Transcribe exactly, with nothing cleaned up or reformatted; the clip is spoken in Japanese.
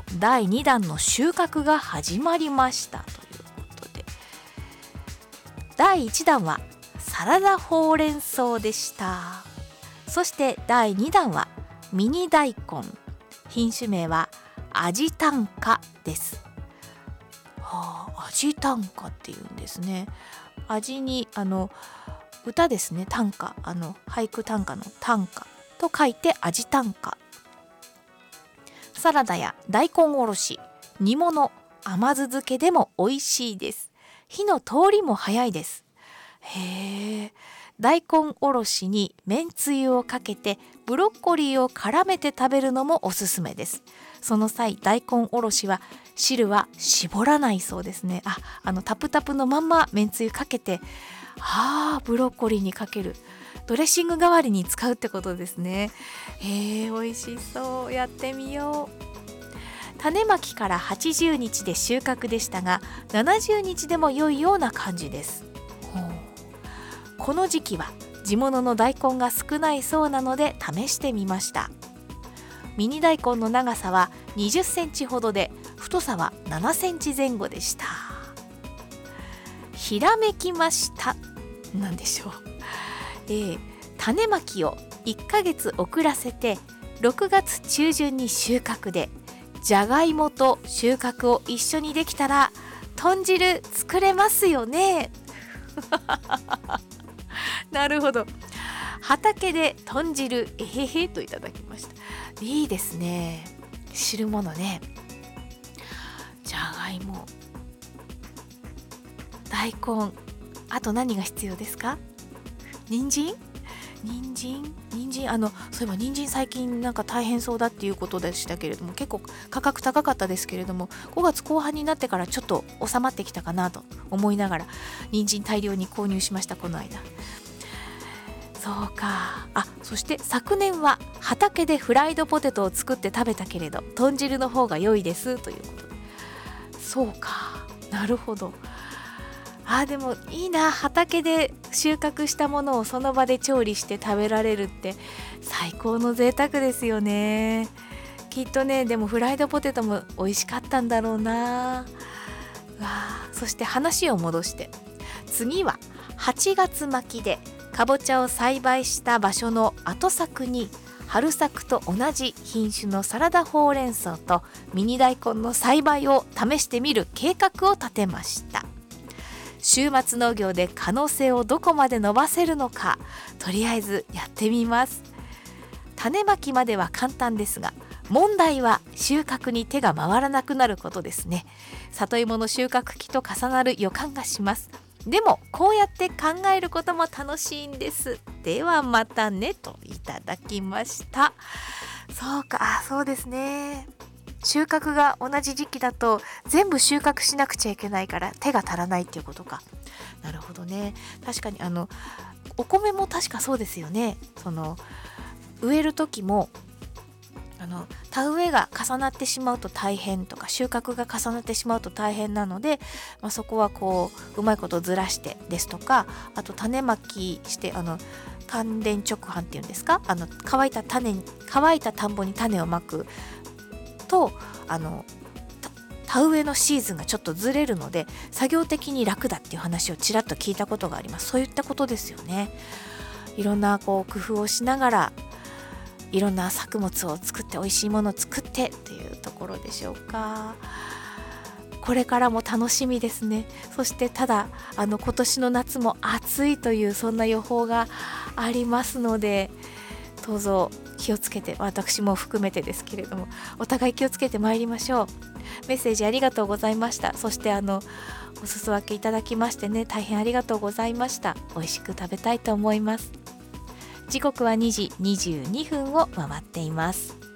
のだいにだんの収穫が始まりましたということで、だいいちだんはサラダほうれん草でした。そしてだいにだんはミニ大根、品種名は味短歌です。はあ、味短歌っていうんですね。味にあの歌ですね、短歌、あの俳句短歌の短歌と書いて味短歌。サラダや大根おろし、煮物、甘酢漬けでも美味しいです。火の通りも早いです。へえ。大根おろしにめんつゆをかけてブロッコリーを絡めて食べるのもおすすめです。その際、大根おろしは汁は絞らないそうですね。あ、あのタプタプのまんまめんつゆかけて、あーブロッコリーにかける、ドレッシング代わりに使うってことですね。へえ、美味しそう。やってみよう。種まきからはちじゅうにちで収穫でしたが、ななじゅうにちでも良いような感じです。この時期は地物の大根が少ないそうなので試してみました。ミニ大根の長さはにじゅっセンチほどで、太さはななセンチぜん後でした。ひらめきました。なんでしょう。えー、種まきをいっかげつ遅らせてろくがつちゅうじゅんに収穫で、じゃがいもと収穫を一緒にできたら豚汁作れますよね。なるほど。畑で豚汁、えへへといただきました。いいですね。汁物ね。じゃがいも、大根、あと何が必要ですか？人参？人参人参あのそういえば人参最近なんか大変そうだっていうことでしたけれども、結構価格高かったですけれども、ごがつこう半になってからちょっと収まってきたかなと思いながら、人参大量に購入しました、この間。そうか。あ、そして昨年は畑でフライドポテトを作って食べたけれど、豚汁の方が良いですということで。そうか、なるほど。あ、でもいいな。畑で収穫したものをその場で調理して食べられるって最高の贅沢ですよね。きっとね、でもフライドポテトも美味しかったんだろうな。うわ、そして話を戻して、次ははちがつ巻きでかぼちゃを栽培した場所の後作に春作と同じ品種のサラダほうれん草とミニ大根の栽培を試してみる計画を立てました。週末農業で可能性をどこまで伸ばせるのか、とりあえずやってみます。種まきまでは簡単ですが、問題は収穫に手が回らなくなることですね。里芋の収穫期と重なる予感がします。でもこうやって考えることも楽しいんです。ではまたねといただきました。そうか、あ、そうですね。収穫が同じ時期だと全部収穫しなくちゃいけないから手が足らないっていうことか。なるほどね。確かにあのお米も確かそうですよね。その植える時もあの田植えが重なってしまうと大変とか、収穫が重なってしまうと大変なので、まあ、そこはこううまいことずらしてですとか、あと種まきしてあの乾田直販っていうんですか、あの乾いた種乾いた田んぼに種をまくと、あの田植えのシーズンがちょっとずれるので作業的に楽だっていう話をちらっと聞いたことがあります。そういったことですよね。いろんなこう工夫をしながらいろんな作物を作って美味しいものを作ってっていうところでしょうか。これからも楽しみですね。そしてただあの今年の夏も暑いというそんな予報がありますので、どうぞ気をつけて、私も含めてですけれどもお互い気をつけてまいりましょう。メッセージありがとうございました。そしてあのお裾分けいただきましてね、大変ありがとうございました。美味しく食べたいと思います。時刻はにじにじゅうにふんを回っています。